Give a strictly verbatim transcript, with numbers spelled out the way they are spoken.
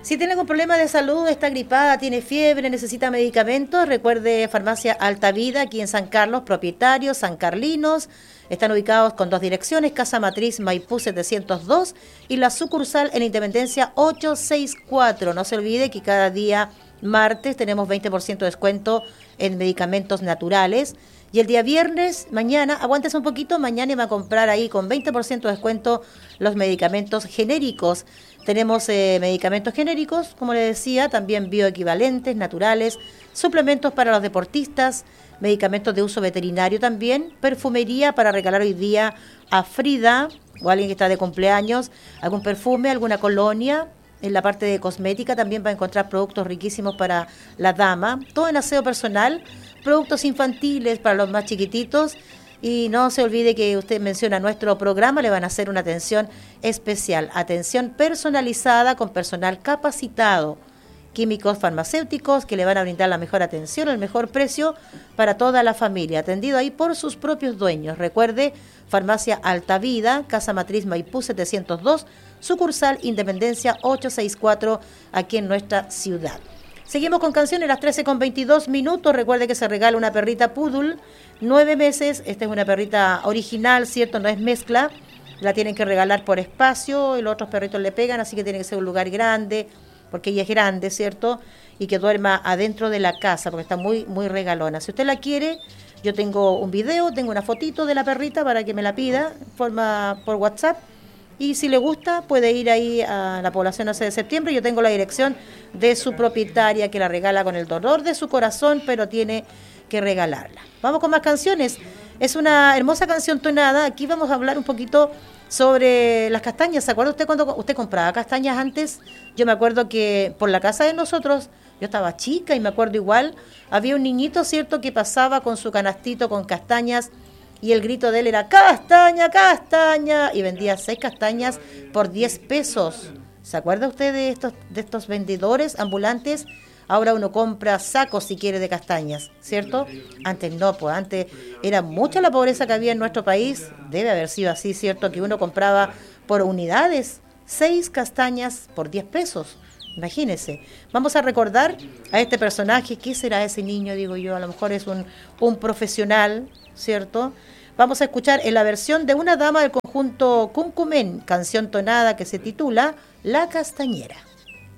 Si tiene algún problema de salud, está gripada, tiene fiebre, necesita medicamentos, recuerde Farmacia Alta Vida, aquí en San Carlos, propietarios San Carlinos. Están ubicados con dos direcciones, Casa Matriz Maipú setecientos dos y la sucursal en Independencia ochocientos sesenta y cuatro. No se olvide que cada día martes tenemos veinte por ciento de descuento en medicamentos naturales. Y el día viernes, mañana, aguántese un poquito, mañana va a comprar ahí con veinte por ciento de descuento los medicamentos genéricos. Tenemos eh, medicamentos genéricos, como les decía, también bioequivalentes, naturales, suplementos para los deportistas, medicamentos de uso veterinario también, perfumería para regalar hoy día a Frida o a alguien que está de cumpleaños, algún perfume, alguna colonia. En la parte de cosmética también va a encontrar productos riquísimos para la dama, todo en aseo personal, productos infantiles para los más chiquititos. Y no se olvide que usted menciona nuestro programa, le van a hacer una atención especial, atención personalizada con personal capacitado, químicos farmacéuticos que le van a brindar la mejor atención, el mejor precio para toda la familia, atendido ahí por sus propios dueños. Recuerde, Farmacia Alta Vida, Casa Matriz Maipú setecientos dos, sucursal Independencia ochocientos sesenta y cuatro, aquí en nuestra ciudad. Seguimos con canciones, las trece con veintidós minutos. Recuerde que se regala una perrita poodle, nueve meses. Esta es una perrita original, ¿cierto? No es mezcla. La tienen que regalar por espacio y los otros perritos le pegan, así que tiene que ser un lugar grande, porque ella es grande, ¿cierto? Y que duerma adentro de la casa, porque está muy, muy regalona. Si usted la quiere, yo tengo un video, tengo una fotito de la perrita para que me la pida forma por WhatsApp. Y si le gusta, puede ir ahí a la población once de septiembre. Yo tengo la dirección de su propietaria que la regala con el dolor de su corazón, pero tiene que regalarla. Vamos con más canciones. Es una hermosa canción tonada. Aquí vamos a hablar un poquito sobre las castañas. ¿Se acuerda usted cuando usted compraba castañas antes? Yo me acuerdo que por la casa de nosotros, yo estaba chica y me acuerdo igual, había un niñito, ¿cierto?, que pasaba con su canastito con castañas. Y el grito de él era castaña, castaña, y vendía seis castañas por diez pesos. ¿Se acuerda usted de estos, de estos vendedores ambulantes? Ahora uno compra sacos si quiere de castañas, ¿cierto? Antes no, pues antes era mucha la pobreza que había en nuestro país. Debe haber sido así, ¿cierto? Que uno compraba por unidades seis castañas por diez pesos. Imagínese. Vamos a recordar a este personaje. ¿Qué será ese niño? Digo yo, a lo mejor es un, un profesional, ¿cierto? Vamos a escuchar en la versión de una dama del conjunto Cumcumén, canción tonada que se titula La Castañera.